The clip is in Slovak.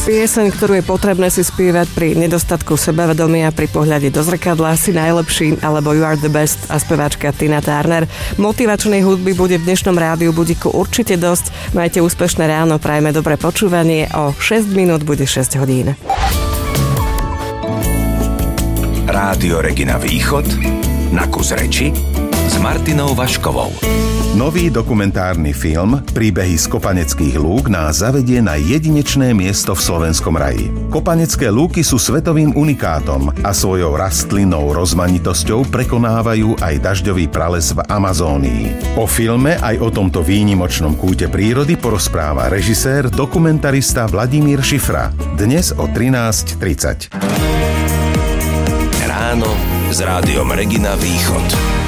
Pieseň, ktorú je potrebné si spievať pri nedostatku sebavedomia, pri pohľade do zrkadla, Si najlepší alebo You are the best a speváčka Tina Turner. Motivačnej hudby bude v dnešnom rádiu budíku určite dosť. Majte úspešné ráno, prajme dobré počúvanie. O 6 minút bude 6 hodín. Rádio Regina Východ na kus reči s Martinou Vaškovou. Nový dokumentárny film Príbehy z Kopaneckých lúk nás zavedie na jedinečné miesto v slovenskom raji. Kopanecké lúky sú svetovým unikátom a svojou rastlinnou rozmanitosťou prekonávajú aj dažďový prales v Amazónii. O filme aj o tomto výnimočnom kúte prírody porozpráva režisér, dokumentarista Vladimír Šifra. Dnes o 13:30. Ráno s Rádiom Regina Východ.